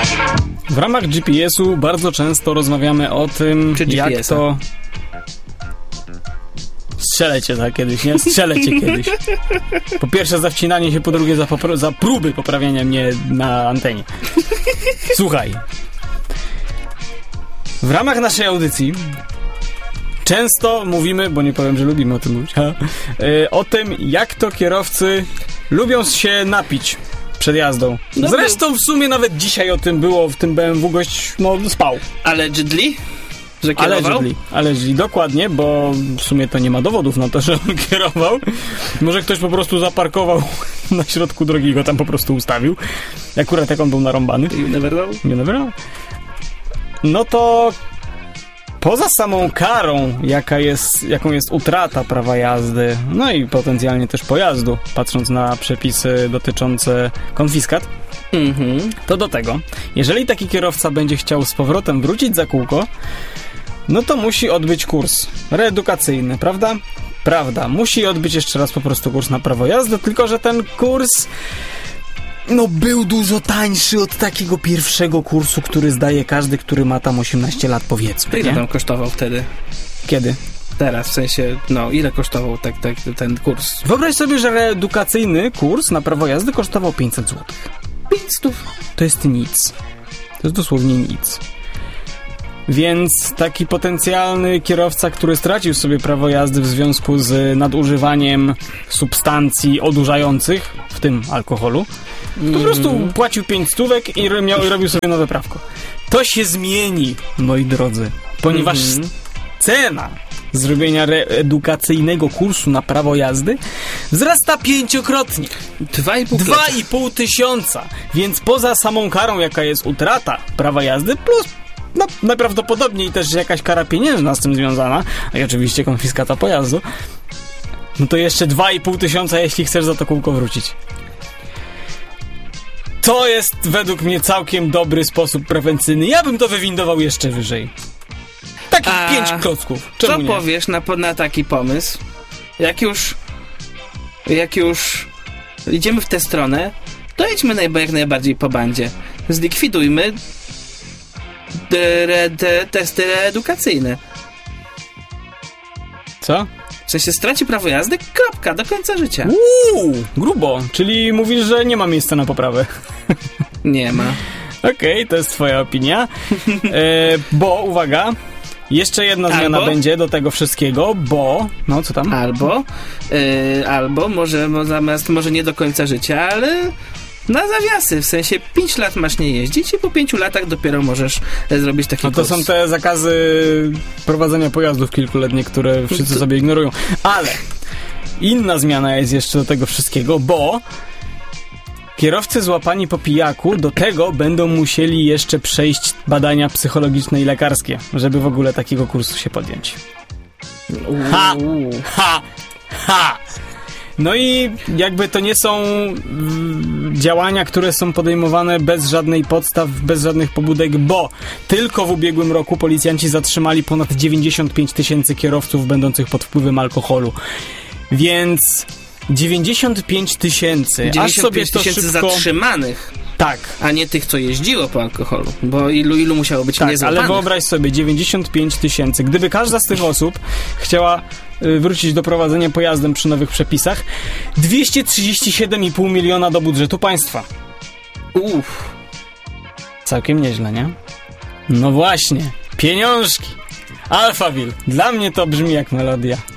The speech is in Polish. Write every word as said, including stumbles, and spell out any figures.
W ramach G P S-u bardzo często rozmawiamy o tym, jak to... Strzelę cię za kiedyś, nie? Strzelę cię kiedyś. Po pierwsze za wcinanie się, po drugie za, popro- za próby poprawiania mnie na antenie. Słuchaj. W ramach naszej audycji często mówimy, bo nie powiem, że lubimy o tym mówić, ha, yy, o tym, jak to kierowcy lubią się napić przed jazdą. No Zresztą w sumie nawet dzisiaj o tym było, w tym B M W gość, no, spał. Allegedly? Że kierował? Allegedly, allegedly, dokładnie, bo w sumie to nie ma dowodów na to, że on kierował. Może ktoś po prostu zaparkował na środku drogi i go tam po prostu ustawił. Akurat jak on był narąbany. You never know. You never know. No to poza samą karą, jaka jest, jaką jest utrata prawa jazdy, no i potencjalnie też pojazdu, patrząc na przepisy dotyczące konfiskat, mm-hmm. to do tego, jeżeli taki kierowca będzie chciał z powrotem wrócić za kółko, no to musi odbyć kurs reedukacyjny, prawda? Prawda. Musi odbyć jeszcze raz po prostu kurs na prawo jazdy, tylko że ten kurs no był dużo tańszy od takiego pierwszego kursu, który zdaje każdy, który ma tam osiemnaście lat, powiedzmy. Ile tam kosztował wtedy? Kiedy? Teraz, w sensie, no ile kosztował tak, tak, ten kurs? Wyobraź sobie, że reedukacyjny kurs na prawo jazdy kosztował pięćset złotych. pięćset? To jest nic. To jest dosłownie nic. Więc taki potencjalny kierowca, który stracił sobie prawo jazdy w związku z nadużywaniem substancji odurzających, w tym alkoholu, mm. po prostu płacił pięć stówek i, miał, i robił sobie nowe prawko. To się zmieni, moi drodzy, ponieważ mm-hmm. cena zrobienia reedukacyjnego kursu na prawo jazdy wzrasta pięciokrotnie. Dwa i pół tysiąca. Więc poza samą karą, jaka jest utrata prawa jazdy, plus no, najprawdopodobniej też jakaś kara pieniężna z tym związana, a i oczywiście konfiskata pojazdu, no to jeszcze dwa i pół tysiąca, jeśli chcesz za to kółko wrócić. To jest według mnie całkiem dobry sposób prewencyjny. Ja bym to wywindował jeszcze wyżej. Takich a pięć klocków. Czemu co nie? powiesz na, na taki pomysł? Jak już jak już idziemy w tę stronę, to idźmy najba, jak najbardziej po bandzie. Zlikwidujmy de, de, testy edukacyjne. Co? W sensie straci prawo jazdy, kropka, do końca życia. Uuu, grubo. Czyli mówisz, że nie ma miejsca na poprawę. Nie ma. Okej, okay, to jest twoja opinia. E, bo, uwaga, jeszcze jedna albo, zmiana będzie do tego wszystkiego, bo... No, co tam? Albo, yy, albo może zamiast, może nie do końca życia, ale na zawiasy. W sensie pięć lat masz nie jeździć i po pięciu latach dopiero możesz zrobić taki No to kurs. są te zakazy prowadzenia pojazdów kilkuletnie, które wszyscy to... sobie ignorują. Ale inna zmiana jest jeszcze do tego wszystkiego, bo kierowcy złapani po pijaku do tego będą musieli jeszcze przejść badania psychologiczne i lekarskie, żeby w ogóle takiego kursu się podjąć. Ha! Ha! Ha! No i jakby to nie są działania, które są podejmowane bez żadnej podstaw, bez żadnych pobudek, bo tylko w ubiegłym roku policjanci zatrzymali ponad dziewięćdziesiąt pięć tysięcy kierowców będących pod wpływem alkoholu. Więc dziewięćdziesiąt pięć tysięcy, aż sobie to szybko... zatrzymanych. Tak. A nie tych, co jeździło po alkoholu. Bo ilu, ilu musiało być tak, niezłapanych. Ale wyobraź sobie, dziewięćdziesiąt pięć tysięcy. Gdyby każda z tych osób chciała y, wrócić do prowadzenia pojazdem przy nowych przepisach, dwieście trzydzieści siedem i pół miliona do budżetu państwa. Uff. Całkiem nieźle, nie? No właśnie. Pieniążki. Alphaville. Dla mnie to brzmi jak melodia.